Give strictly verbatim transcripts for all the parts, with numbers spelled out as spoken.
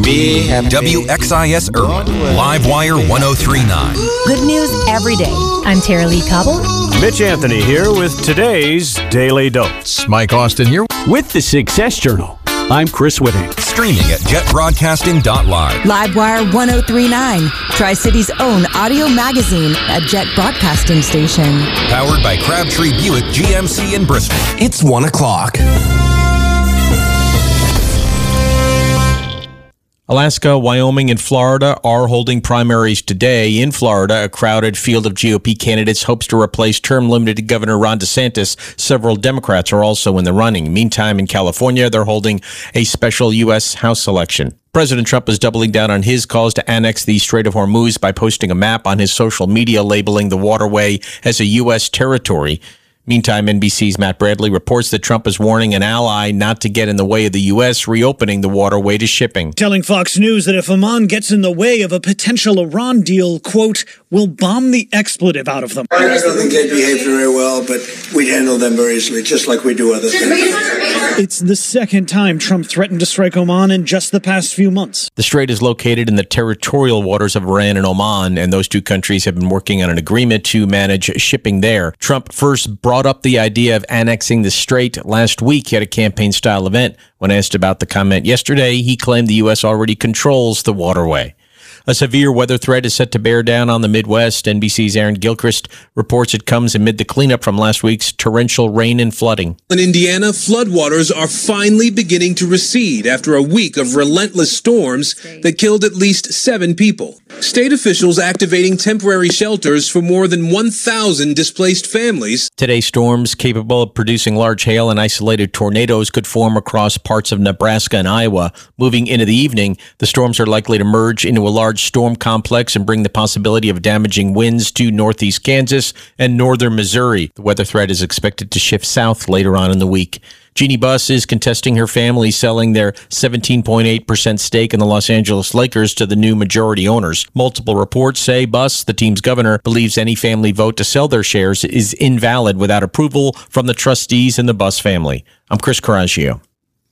Be happy. W X I S Irwin, Livewire one oh three point nine. Good news every day. I'm Tara Lee Cobble. Mitch Anthony here with today's Daily Dose. Mike Austin here with the Success Journal. I'm Chris Whitting. Streaming at jet broadcasting dot live. Livewire one oh three point nine, Tri-City's own audio magazine, a Jet broadcasting station. Powered by Crabtree Buick G M C in Bristol. It's one o'clock. Alaska, Wyoming, and Florida are holding primaries today. In Florida, a crowded field of G O P candidates hopes to replace term-limited Governor Ron DeSantis. Several Democrats are also in the running. Meantime, in California, they're holding a special U S House election. President Trump is doubling down on his calls to annex the Strait of Hormuz by posting a map on his social media labeling the waterway as a U S territory. Meantime, N B C's Matt Bradley reports that Trump is warning an ally not to get in the way of the U S reopening the waterway to shipping. Telling Fox News that if Oman gets in the way of a potential Iran deal, quote, we'll bomb the expletive out of them. I don't think they behaved very well, but we handle them very easily, just like we do other things. It's the second time Trump threatened to strike Oman in just the past few months. The strait is located in the territorial waters of Iran and Oman, and those two countries have been working on an agreement to manage shipping there. Trump first brought up the idea of annexing the strait last week at a campaign-style event. When asked about the comment yesterday, he claimed the U S already controls the waterway. A severe weather threat is set to bear down on the Midwest. N B C's Aaron Gilchrist reports it comes amid the cleanup from last week's torrential rain and flooding. In Indiana, floodwaters are finally beginning to recede after a week of relentless storms that killed at least seven people. State officials activating temporary shelters for more than one thousand displaced families. Today's storms, capable of producing large hail and isolated tornadoes, could form across parts of Nebraska and Iowa. Moving into the evening, the storms are likely to merge into a large storm complex and bring the possibility of damaging winds to northeast Kansas and northern Missouri. The weather threat is expected to shift south later on in the week. Jeannie Buss is contesting her family selling their seventeen point eight percent stake in the Los Angeles Lakers to the new majority owners. Multiple reports say Buss, the team's governor, believes any family vote to sell their shares is invalid without approval from the trustees and the Buss family. I'm Chris Coraggio.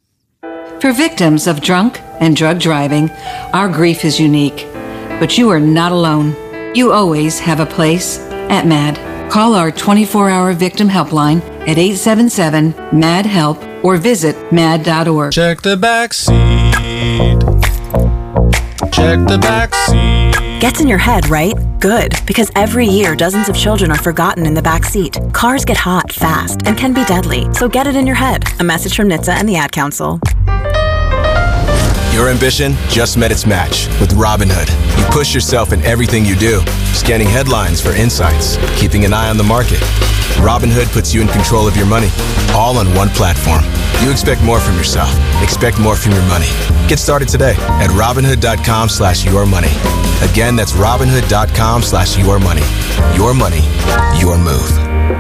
For victims of drunk and drug driving, our grief is unique. But you are not alone. You always have a place at MAD. Call our twenty-four hour victim helpline at eight seven seven, M A D, HELP or visit mad dot org. Check the back seat. Check the back seat. Gets in your head, right? Good, because every year dozens of children are forgotten in the back seat. Cars get hot fast and can be deadly, so get it in your head. A message from N H T S A and the Ad Council. Your ambition just met its match with Robinhood. You push yourself in everything you do, scanning headlines for insights, keeping an eye on the market. Robinhood puts you in control of your money, all on one platform. You expect more from yourself. Expect more from your money. Get started today at Robinhood.com slash your money. Again, that's Robinhood.com slash your money. Your money, your move.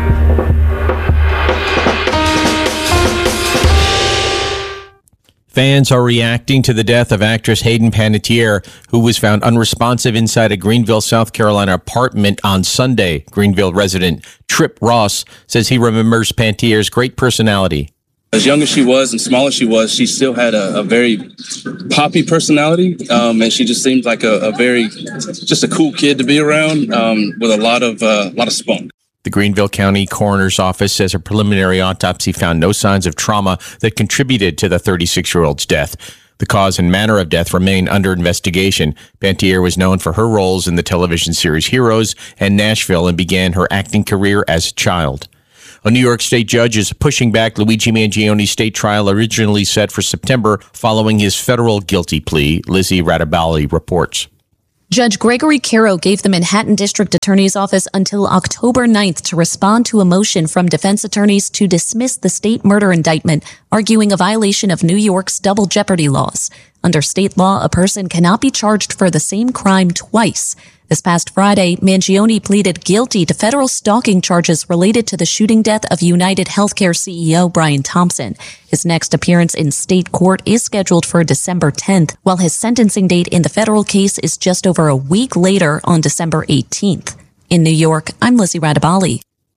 Fans are reacting to the death of actress Hayden Panettiere, who was found unresponsive inside a Greenville, South Carolina apartment on Sunday. Greenville resident Trip Ross says he remembers Panettiere's great personality. As young as she was and small as she was, she still had a, a very poppy personality, um, and she just seemed like a, a very, just a cool kid to be around, um, with a lot of, uh, lot of spunk. The Greenville County Coroner's Office says a preliminary autopsy found no signs of trauma that contributed to the thirty-six-year-old's death. The cause and manner of death remain under investigation. Panettiere was known for her roles in the television series Heroes and Nashville and began her acting career as a child. A New York State judge is pushing back Luigi Mangione's state trial originally set for September following his federal guilty plea, Lizzie Radabali reports. Judge Gregory Caro gave the Manhattan District Attorney's Office until October ninth to respond to a motion from defense attorneys to dismiss the state murder indictment, arguing a violation of New York's double jeopardy laws. Under state law, a person cannot be charged for the same crime twice. This past Friday, Mangione pleaded guilty to federal stalking charges related to the shooting death of United Healthcare C E O Brian Thompson. His next appearance in state court is scheduled for December tenth, while his sentencing date in the federal case is just over a week later on December eighteenth. In New York, I'm Lizzie Radabali.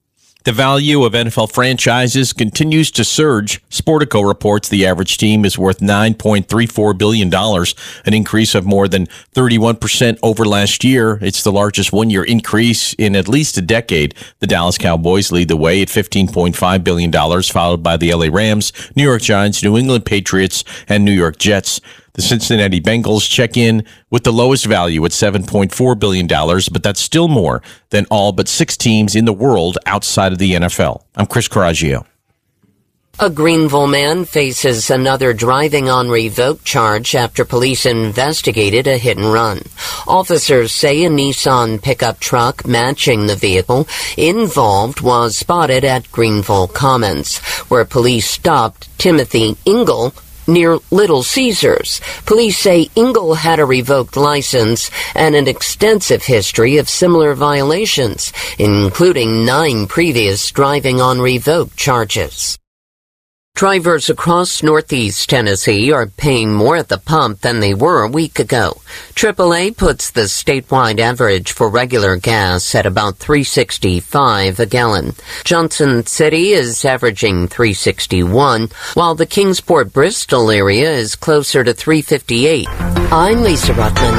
The value of N F L franchises continues to surge. Sportico reports the average team is worth nine point three four billion dollars, an increase of more than thirty-one percent over last year. It's the largest one-year increase in at least a decade. The Dallas Cowboys lead the way at fifteen point five billion dollars, followed by the L A Rams, New York Giants, New England Patriots, and New York Jets. The Cincinnati Bengals check in with the lowest value at seven point four billion dollars, but that's still more than all but six teams in the world outside of the N F L. I'm Chris Coraggio. A Greenville man faces another driving on revoked charge after police investigated a hit and run. Officers say a Nissan pickup truck matching the vehicle involved was spotted at Greenville Commons, where police stopped Timothy Engel near Little Caesars. Police say Engel had a revoked license and an extensive history of similar violations, including nine previous driving on revoked charges. Drivers across Northeast Tennessee are paying more at the pump than they were a week ago. triple A puts the statewide average for regular gas at about three sixty-five a gallon. Johnson City is averaging three sixty-one, while the Kingsport Bristol area is closer to three fifty-eight. I'm Lisa Ruttman.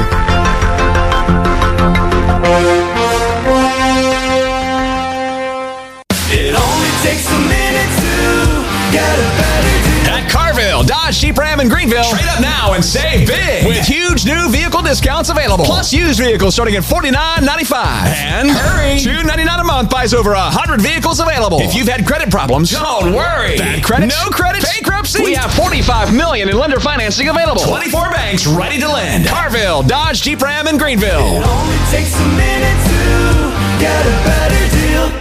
It only takes a minute to get a better deal. At Carville, Dodge, Jeep, Ram, and Greenville. Trade up now and save big with huge new vehicle discounts available. Plus used vehicles starting at forty-nine ninety-five. And hurry, two ninety-nine a month buys over one hundred vehicles available. If you've had credit problems, don't worry. Bad credit, no credit, bankruptcy. We have forty-five million dollars in lender financing available. twenty-four banks ready to lend. Carville, Dodge, Jeep, Ram, and Greenville. It only takes a minute to get a better deal.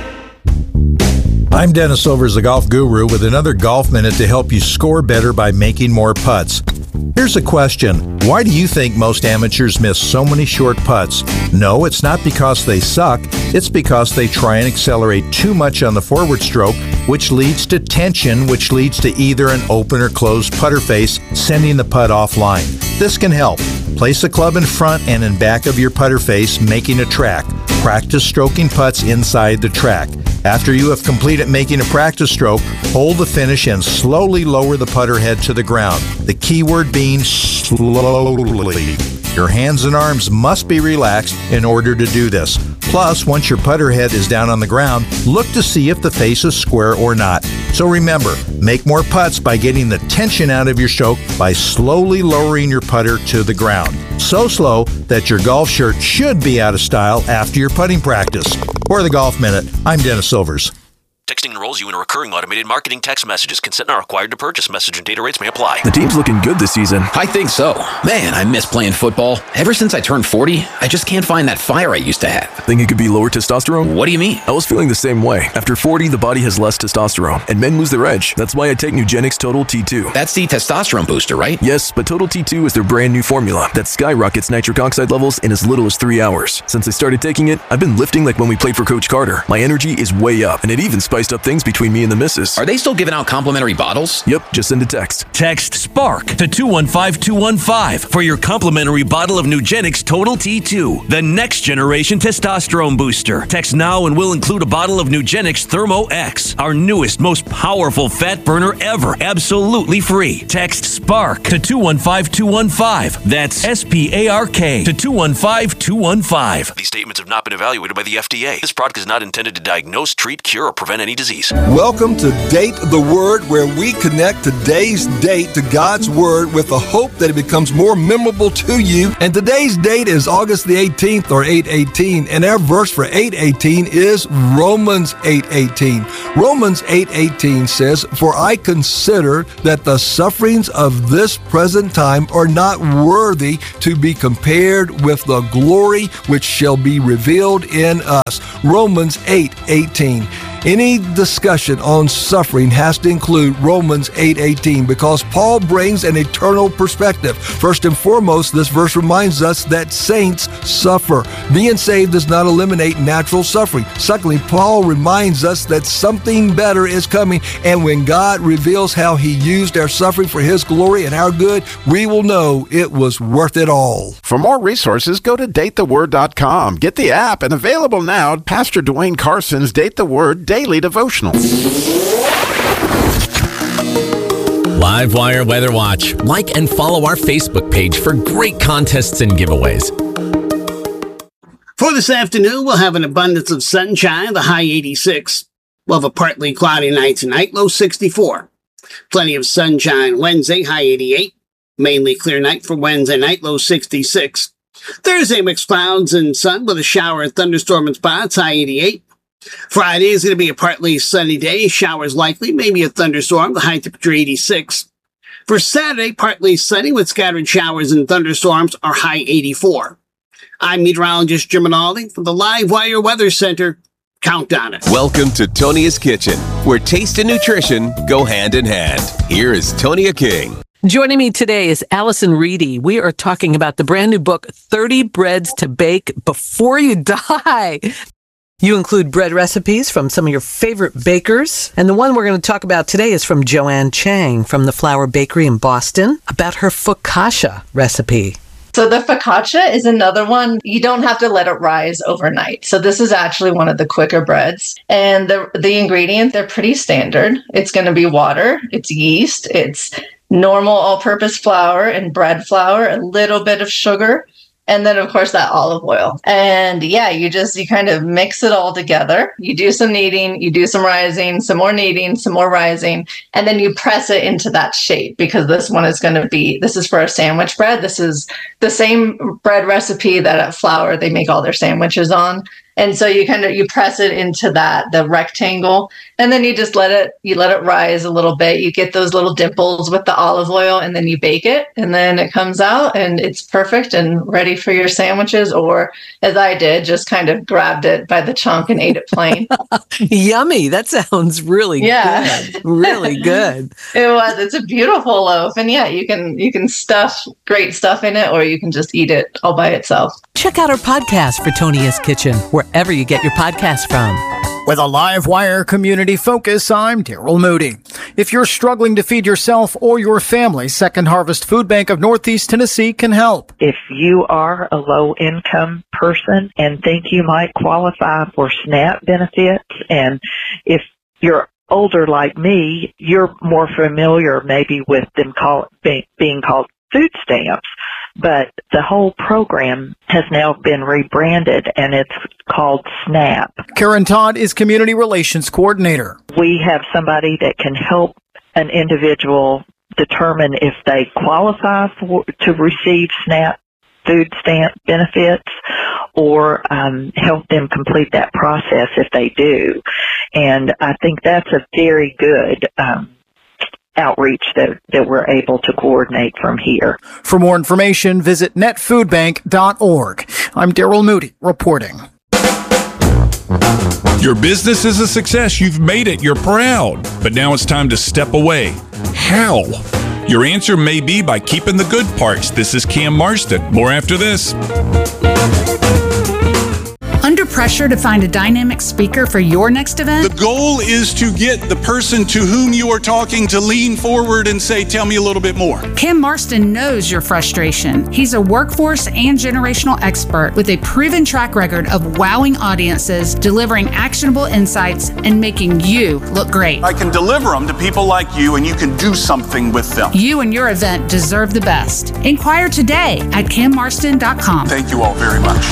I'm Dennis Silvers, the golf guru, with another Golf Minute to help you score better by making more putts. Here's a question. Why do you think most amateurs miss so many short putts? No, it's not because they suck. It's because they try and accelerate too much on the forward stroke, which leads to tension, which leads to either an open or closed putter face, sending the putt offline. This can help. Place the club in front and in back of your putter face, making a track. Practice stroking putts inside the track. After you have completed making a practice stroke, hold the finish and slowly lower the putter head to the ground. The key word being slowly. Your hands and arms must be relaxed in order to do this. Plus, once your putter head is down on the ground, look to see if the face is square or not. So remember, make more putts by getting the tension out of your stroke by slowly lowering your putter to the ground. So slow that your golf shirt should be out of style after your putting practice. For the Golf Minute, I'm Dennis Silvers. Texting enrolls you in a recurring automated marketing text messages. Consent not required to purchase. Message and data rates may apply. The team's looking good this season. I think so. Man, I miss playing football. Ever since I turned forty, I just can't find that fire I used to have. Think it could be lower testosterone? What do you mean? I was feeling the same way. After forty, the body has less testosterone, and men lose their edge. That's why I take Nugenix Total T two. That's the testosterone booster, right? Yes, but Total T two is their brand new formula that skyrockets nitric oxide levels in as little as three hours. Since I started taking it, I've been lifting like when we played for Coach Carter. My energy is way up, and it even spiced up things between me and the missus. Are they still giving out complimentary bottles? Yep, just send a text. Text SPARK to two one five two one five for your complimentary bottle of Nugenix Total T two, the next generation testosterone booster. Text now and we'll include a bottle of Nugenix Thermo X, our newest, most powerful fat burner ever, absolutely free. Text SPARK to two one five two one five. That's S P A R K to two one five two one five. These statements have not been evaluated by the F D A. This product is not intended to diagnose, treat, cure, or prevent any disease. Welcome to Date the Word, where we connect today's date to God's Word with the hope that it becomes more memorable to you. And today's date is August the eighteenth, or eight eighteen, and our verse for eight eighteen is Romans eight eighteen. Romans eight eighteen says, "For I consider that the sufferings of this present time are not worthy to be compared with the glory which shall be revealed in us." Romans eight eighteen. Any discussion on suffering has to include Romans eight eighteen because Paul brings an eternal perspective. First and foremost, this verse reminds us that saints suffer. Being saved does not eliminate natural suffering. Secondly, Paul reminds us that something better is coming, and when God reveals how he used our suffering for his glory and our good, we will know it was worth it all. For more resources, go to date the word dot com. Get the app, and available now, Pastor Dwayne Carson's Date the Word daily devotional. Livewire Weather Watch. Like and follow our Facebook page for great contests and giveaways. For this afternoon, we'll have an abundance of sunshine, the high eighty-six. We'll have a partly cloudy night tonight, low sixty-four. Plenty of sunshine Wednesday, high eighty-eight. Mainly clear night for Wednesday night, low sixty-six. Thursday, mixed clouds and sun with a shower and thunderstorm in spots, high eighty-eight. Friday is going to be a partly sunny day, showers likely, maybe a thunderstorm, the high temperature eighty-six. For Saturday, partly sunny with scattered showers and thunderstorms, our high eighty-four. I'm meteorologist Jim Rinaldi from the Livewire Weather Center. Count on it. Welcome to Tonia's Kitchen, where taste and nutrition go hand in hand. Here is Tonia King. Joining me today is Allison Reedy. We are talking about the brand new book, thirty Breads to Bake Before You Die. You include bread recipes from some of your favorite bakers. And the one we're going to talk about today is from Joanne Chang from the Flour Bakery in Boston about her focaccia recipe. So the focaccia is another one. You don't have to let it rise overnight. So this is actually one of the quicker breads. And the the ingredients, they're pretty standard. It's going to be water, it's yeast, it's normal all-purpose flour and bread flour, a little bit of sugar, and then, of course, that olive oil. And yeah, you just, you kind of mix it all together. You do some kneading, you do some rising, some more kneading, some more rising, and then you press it into that shape because this one is going to be, this is for a sandwich bread. This is the same bread recipe that at Flour they make all their sandwiches on. And so you kind of, you press it into that, the rectangle, and then you just let it, you let it rise a little bit. You get those little dimples with the olive oil and then you bake it and then it comes out and it's perfect and ready for your sandwiches. Or as I did, just kind of grabbed it by the chunk and ate it plain. Yummy. That sounds really yeah. good. Really good. It was, it's a beautiful loaf. And yeah, you can, you can stuff great stuff in it or you can just eat it all by itself. Check out our podcast for Tonia's Kitchen, wherever you get your podcasts from. With a Livewire community focus, I'm Daryl Moody. If you're struggling to feed yourself or your family, Second Harvest Food Bank of Northeast Tennessee can help. If you are a low-income person and think you might qualify for SNAP benefits, and if you're older like me, you're more familiar maybe with them call, being, being called food stamps. But the whole program has now been rebranded, and it's called SNAP. Karen Todd is Community Relations Coordinator. We have somebody that can help an individual determine if they qualify for to receive SNAP food stamp benefits or um, help them complete that process if they do. And I think that's a very good um outreach that, that we're able to coordinate from here. For more information, visit net food bank dot org. I'm Daryl Moody reporting. Your business is a success. You've made it. You're proud. But now it's time to step away. How? Your answer may be by keeping the good parts. This is Cam Marston. More after this. Under pressure to find a dynamic speaker for your next event? The goal is to get the person to whom you are talking to lean forward and say, tell me a little bit more. Cam Marston knows your frustration. He's a workforce and generational expert with a proven track record of wowing audiences, delivering actionable insights, and making you look great. I can deliver them to people like you, and you can do something with them. You and your event deserve the best. Inquire today at cam marston dot com. Thank you all very much.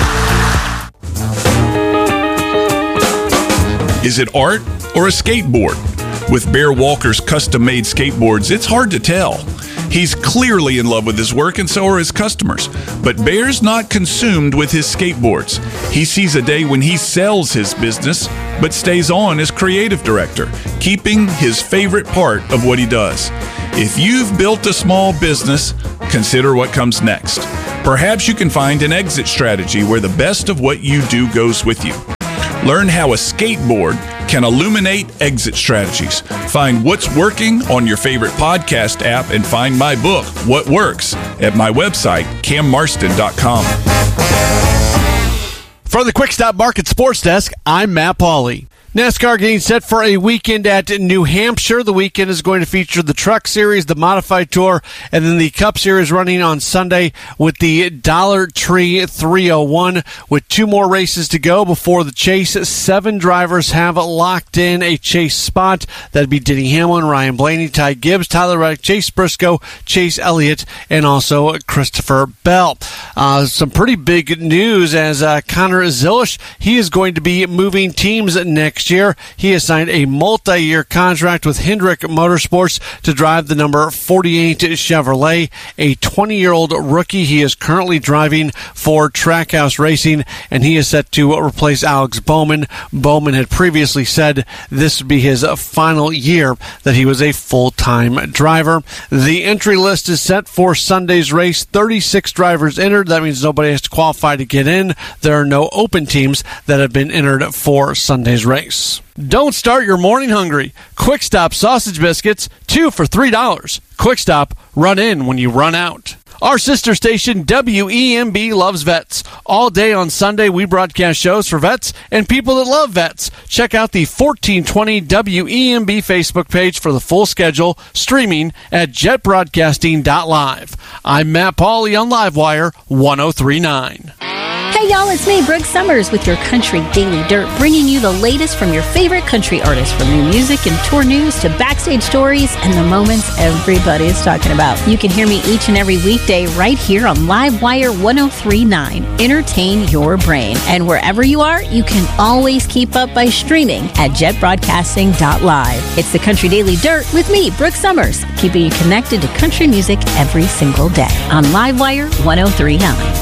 Is it art or a skateboard? With Bear Walker's custom-made skateboards, it's hard to tell. He's clearly in love with his work, and so are his customers. But Bear's not consumed with his skateboards. He sees a day when he sells his business, but stays on as creative director, keeping his favorite part of what he does. If you've built a small business, consider what comes next. Perhaps you can find an exit strategy where the best of what you do goes with you. Learn how a skateboard can illuminate exit strategies. Find what's working on your favorite podcast app and find my book, What Works, at my website, cam marston dot com. From the Quick Stop Market Sports Desk, I'm Matt Pauley. NASCAR getting set for a weekend at New Hampshire. The weekend is going to feature the Truck Series, the Modified Tour, and then the Cup Series running on Sunday with the Dollar Tree three oh one. With two more races to go before the chase, seven drivers have locked in a chase spot. That'd be Denny Hamlin, Ryan Blaney, Ty Gibbs, Tyler Reddick, Chase Briscoe, Chase Elliott, and also Christopher Bell. Uh, some pretty big news as uh, Connor Zilisch, he is going to be moving teams next year. He has signed a multi-year contract with Hendrick Motorsports to drive the number forty-eight Chevrolet, a twenty-year-old rookie. He is currently driving for Trackhouse Racing, and he is set to replace Alex Bowman. Bowman had previously said this would be his final year that he was a full-time driver. The entry list is set for Sunday's race. thirty-six drivers entered. That means nobody has to qualify to get in. There are no open teams that have been entered for Sunday's race. Don't start your morning hungry. Quick Stop sausage biscuits, two for three dollars. Quick Stop, run in when you run out. Our sister station, W E M B, loves vets. All day on Sunday, we broadcast shows for vets and people that love vets. Check out the fourteen twenty W E M B Facebook page for the full schedule, streaming at jet broadcasting dot live. I'm Matt Pauley on Livewire one oh three point nine. Hey y'all, it's me, Brooke Summers, with your Country Daily Dirt, bringing you the latest from your favorite country artists, from new music and tour news to backstage stories and the moments everybody is talking about. You can hear me each and every weekday right here on Livewire one oh three point nine. Entertain your brain. And wherever you are, you can always keep up by streaming at jet broadcasting dot live. It's the Country Daily Dirt with me, Brooke Summers, keeping you connected to country music every single day on Livewire one oh three point nine.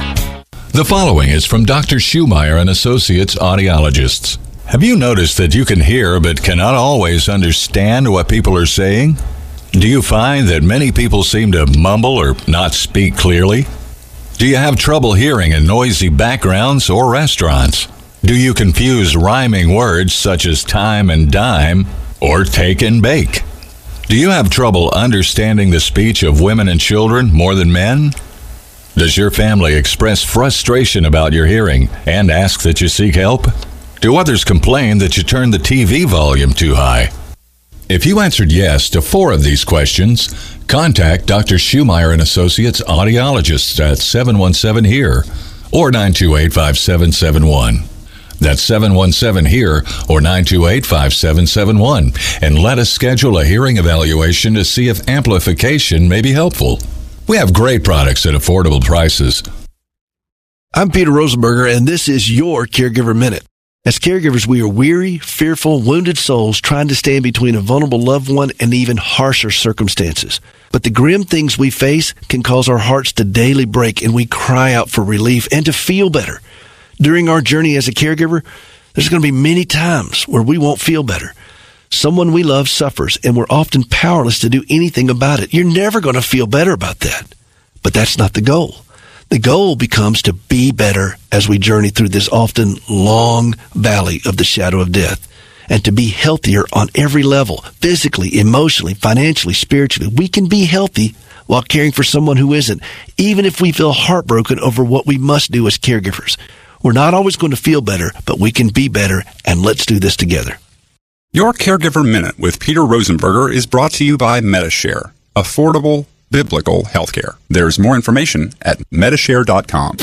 The following is from Doctor Schumeyer and Associates Audiologists. Have you noticed that you can hear but cannot always understand what people are saying? Do you find that many people seem to mumble or not speak clearly? Do you have trouble hearing in noisy backgrounds or restaurants? Do you confuse rhyming words such as time and dime or take and bake? Do you have trouble understanding the speech of women and children more than men? Does your family express frustration about your hearing and ask that you seek help? Do others complain that you turn the T V volume too high? If you answered yes to four of these questions, contact Doctor Schumeyer and Associates Audiologists at seven one seven H E A R E or nine two eight, five seven seven one. That's seven one seven H E A R E or nine two eight, five seven seven one. And let us schedule a hearing evaluation to see if amplification may be helpful. We have great products at affordable prices. I'm Peter Rosenberger, and this is your Caregiver Minute. As caregivers, we are weary, fearful, wounded souls trying to stand between a vulnerable loved one and even harsher circumstances. But the grim things we face can cause our hearts to daily break, and we cry out for relief and to feel better. During our journey as a caregiver, there's going to be many times where we won't feel better. Someone we love suffers, and we're often powerless to do anything about it. You're never going to feel better about that. But that's not the goal. The goal becomes to be better as we journey through this often long valley of the shadow of death, and to be healthier on every level, physically, emotionally, financially, spiritually. We can be healthy while caring for someone who isn't, even if we feel heartbroken over what we must do as caregivers. We're not always going to feel better, but we can be better, and let's do this together. Your Caregiver Minute with Peter Rosenberger is brought to you by Medishare, affordable biblical healthcare. There's more information at medishare dot com.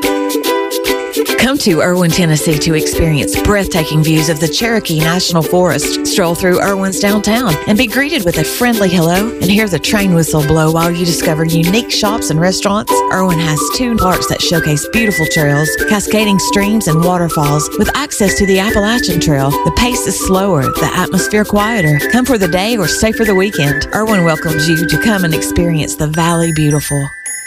Come to Irwin, Tennessee to experience breathtaking views of the Cherokee National Forest. Stroll through Irwin's downtown and be greeted with a friendly hello and hear the train whistle blow while you discover unique shops and restaurants. Irwin has two parks that showcase beautiful trails, cascading streams and waterfalls with access to the Appalachian Trail. The pace is slower, the atmosphere quieter. Come for the day or stay for the weekend. Irwin welcomes you to come and experience the Valley Beautiful.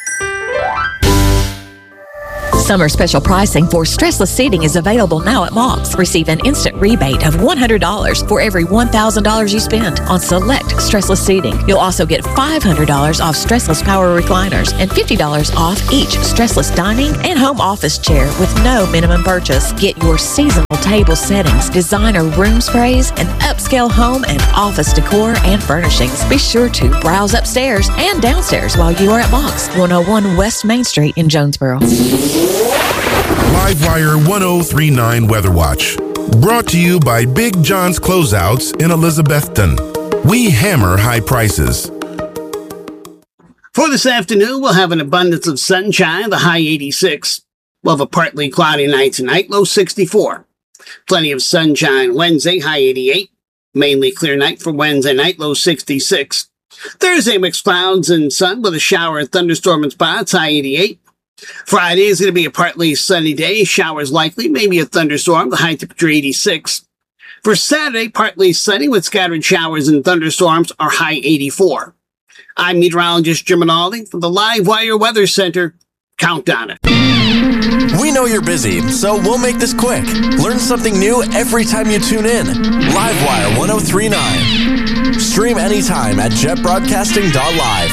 Summer special pricing for stressless seating is available now at Mox. Receive an instant rebate of one hundred dollars for every one thousand dollars you spend on select stressless seating. You'll also get five hundred dollars off stressless power recliners and fifty dollars off each stressless dining and home office chair with no minimum purchase. Get your seasonal table settings, designer room sprays, and upscale home and office decor and furnishings. Be sure to browse upstairs and downstairs while you are at Mox, one oh one West Main Street in Jonesboro. Livewire one oh three point nine Weather Watch. Brought to you by Big John's Closeouts in Elizabethton. We hammer high prices. For this afternoon, we'll have an abundance of sunshine, the high eighty-six. We'll have a partly cloudy night tonight, low sixty-four. Plenty of sunshine Wednesday, high eighty-eight. Mainly clear night for Wednesday night, low sixty-six. Thursday, mixed clouds and sun with a shower and thunderstorm in spots, high eighty-eight. Friday is going to be a partly sunny day, showers likely, maybe a thunderstorm, the high temperature eighty-six. For Saturday, partly sunny with scattered showers and thunderstorms, our high eighty-four. I'm meteorologist Jim Rinaldi from the Live Wire Weather Center. Count on it. We know you're busy, so we'll make this quick. Learn something new every time you tune in. Livewire one oh three point nine. Stream anytime at jet broadcasting dot live.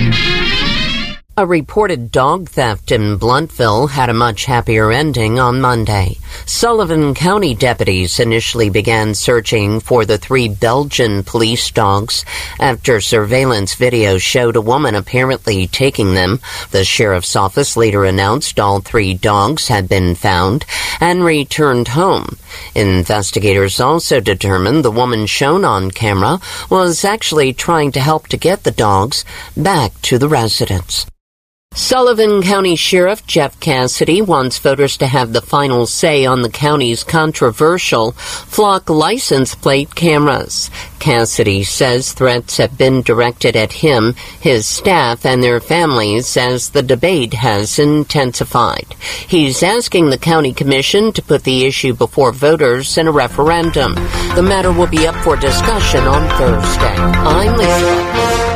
A reported dog theft in Blountville had a much happier ending on Monday. Sullivan County deputies initially began searching for the three Belgian police dogs after surveillance video showed a woman apparently taking them. The sheriff's office later announced all three dogs had been found and returned home. Investigators also determined the woman shown on camera was actually trying to help to get the dogs back to the residents. Sullivan County Sheriff Jeff Cassidy wants voters to have the final say on the county's controversial flock license plate cameras. Cassidy says threats have been directed at him, his staff, and their families as the debate has intensified. He's asking the county commission to put the issue before voters in a referendum. The matter will be up for discussion on Thursday. I'm Lisa.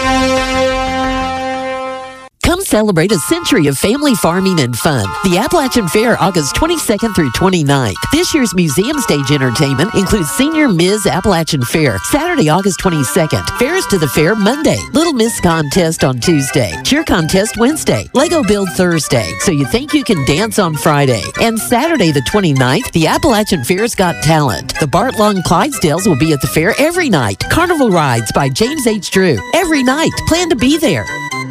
Come celebrate a century of family farming and fun. The Appalachian Fair, August twenty-second through twenty-ninth. This year's museum stage entertainment includes Senior Miz Appalachian Fair, Saturday, August twenty-second. Fairs to the Fair, Monday. Little Miss Contest on Tuesday. Cheer Contest Wednesday. Lego Build Thursday. So you think you can dance on Friday. And Saturday, the twenty-ninth, the Appalachian Fair's Got Talent. The Bart Long Clydesdales will be at the fair every night. Carnival Rides by James H. Drew. Every night. Plan to be there.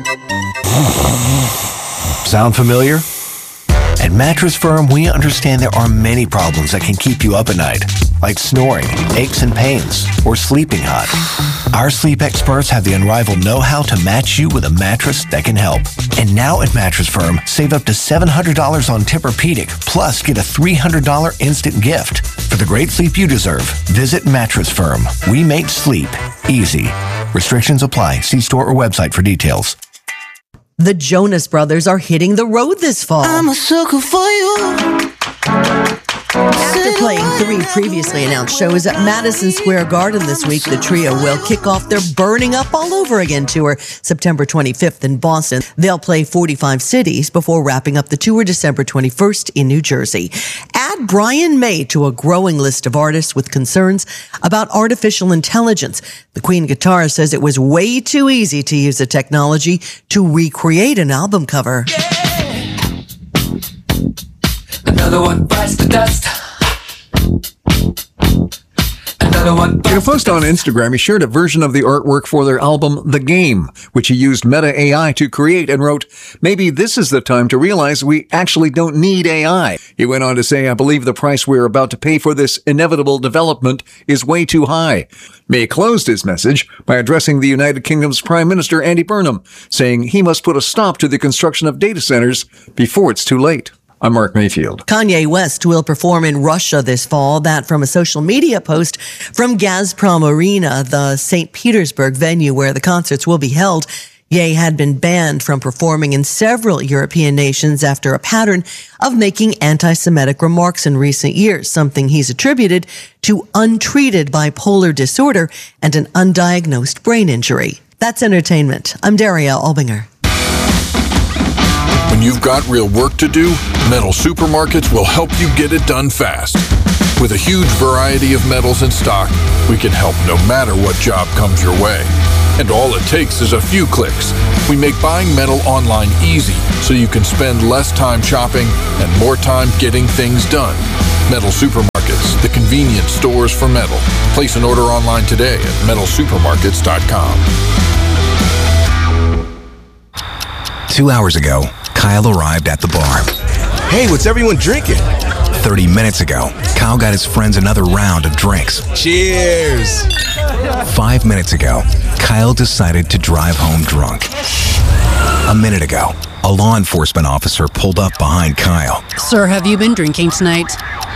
Sound familiar? At Mattress Firm, we understand there are many problems that can keep you up at night, like snoring, aches and pains, or sleeping hot. Our sleep experts have the unrivaled know-how to match you with a mattress that can help. And now at Mattress Firm, save up to seven hundred dollars on Tempur-Pedic, plus get a three hundred dollars instant gift. For the great sleep you deserve, visit Mattress Firm. We make sleep easy. Restrictions apply. See store or website for details. The Jonas Brothers are hitting the road this fall. I'm a sucker for you. After playing three previously announced shows at Madison Square Garden this week, the trio will kick off their Burning Up All Over Again tour September twenty-fifth in Boston. They'll play forty-five cities before wrapping up the tour December twenty-first in New Jersey. Add Brian May to a growing list of artists with concerns about artificial intelligence. The Queen guitarist says it was way too easy to use the technology to recreate an album cover. Another one bites the dust. Another one. In a post on Instagram, he shared a version of the artwork for their album The Game, which he used Meta A I to create, and wrote, "Maybe this is the time to realize we actually don't need A I." He went on to say, "I believe the price we're about to pay for this inevitable development is way too high." May closed his message by addressing the United Kingdom's Prime Minister Andy Burnham, saying he must put a stop to the construction of data centers before it's too late. I'm Mark Mayfield. Kanye West will perform in Russia this fall. That from a social media post from Gazprom Arena, the Saint Petersburg venue where the concerts will be held. Ye had been banned from performing in several European nations after a pattern of making anti-Semitic remarks in recent years, something he's attributed to untreated bipolar disorder and an undiagnosed brain injury. That's entertainment. I'm Daria Albinger. When you've got real work to do, Metal Supermarkets will help you get it done fast. With a huge variety of metals in stock, we can help no matter what job comes your way. And all it takes is a few clicks. We make buying metal online easy so you can spend less time shopping and more time getting things done. Metal Supermarkets, the convenient stores for metal. Place an order online today at metal supermarkets dot com. Two hours ago, Kyle arrived at the bar. Hey, what's everyone drinking? thirty minutes ago, Kyle got his friends another round of drinks. Cheers! Five minutes ago, Kyle decided to drive home drunk. A minute ago, a law enforcement officer pulled up behind Kyle. Sir, have you been drinking tonight?